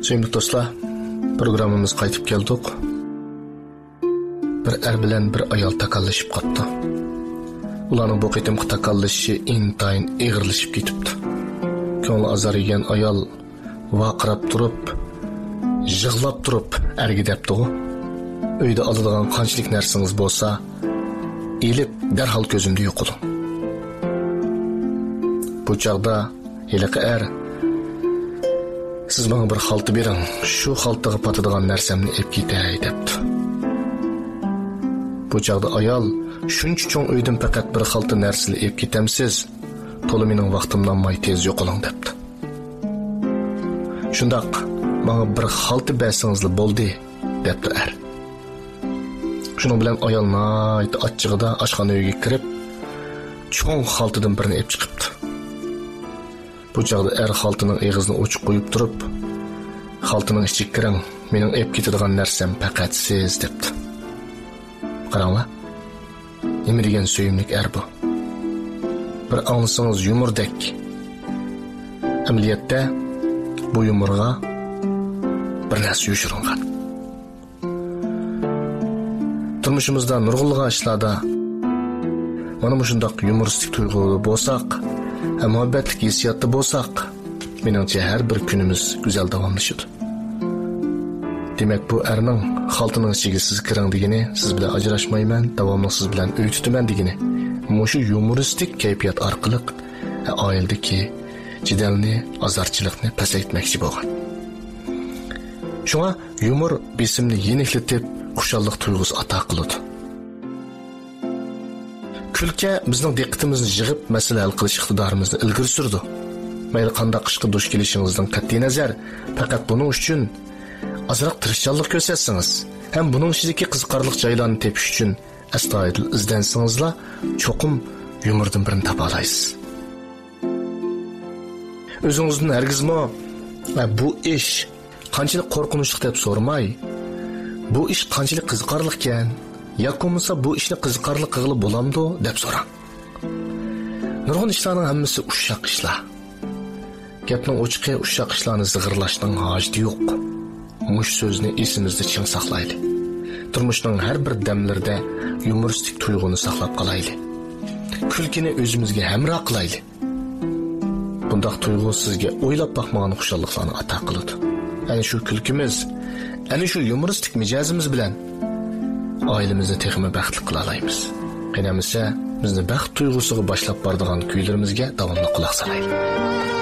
Sevgili dostlar, programımız qaytib keldik. Bir er bilan bir ayol takallashib qopti. Ularning bu qitimqi takallashishi intayin ig'irlashib ketibdi. Ko'ngli azarigan ayol vaqirab turib, yig'lab turib erga debdi. Uyda oladigan qanchalik narsangiz bo'lsa, elib darhol ko'zimda yo'qoling. Bu chaqda heliqi er siz bana bir xalta bering, shu xaltaga patadigan narsamni ep ketay debdi. Bu chaqda ayol shuncha cho'ng uydan faqat bir xalta narsani ep ketamsiz, to'la mening vaqtimdan may tez yo'qoling debdi. Shundoq, bana bir xalta bersingizli bo'ldi debdi er. Shuning bilan ayol nayt achchig'ida oshxona uyga kirib, cho'ng xaltadan birini ep chiqibdi. Bu chaqda er xaltaning eg'izini ochiq qo'yib turib, xaltaning ichiga kiring, mening ep ketadigan narsam faqat siz debdi. Qaranglar. Nima degan suyimlik er bu? Bir anglasangiz yumurdek. Amaliyotda bu yumurga bir narsa yoshiringan. Turmushimizda nurg'ulg'an ishlarda mana shundoq yumoristik tuyg'uda bo'lsak, muhabbatlik hissiyatda bo'lsak, meningcha har bir kunimiz go'zal davomlashadi. Demak, bu erning xaltaning ichiga siz kiring degani, siz bilan ajrashmayman, davomli siz bilan uy tutaman degani, mushu yumoristik kayfiyat orqali oiladagi jidalni, azarchilikni pasaytmoqchi bo'lgan. Shunga yumor besimni yeniklatib, xushallik tuyg'usi ato qiladi. Kulki bizning diqqatimizni yig'ib, masala hal qilish iqtidorimizni ilgari surdi. Mayli qanday qishqa dush kelishingizdan qat'iy nazar, faqat buning uchun azroq tirishchanlik ko'rsatsangiz, ham buning ichidagi qiziqarli joylarni tepish uchun astoydil izlansangizlar, cho'qim yumordan birini topa olasiz. O'zingizdan hargizmi bu ish qanchalik qo'rqinchli deb so'ramay, bu ish qanchalik qiziqarli ekan, yoki bu ishni qiziqarli qilib bo'lamdi deb so'rang. Nurg'un ishlarning hammasi ushshaq ishlar. Gapning ochiqi ushshaq ishlarni zig'irlashning hojati yo'q. Mush so'zni esimizda ching saqlayli. Turmushning har bir damlarida yumoristik tuyg'uni saqlab qolayli. Kulkini o'zimizga hamroh qilayli. Bundaq tuyg'u sizga o'ylab boqmagan xushalliklarni ato qiladi. Ana shu kulkimiz, ana shu yumoristik mijozimiz bilan oilamizni texmi baxtli qila olamiz. Qanamisa bizni baxt tuyg'usiga boshlab boradigan kuylarimizga davomli quloq solaylik.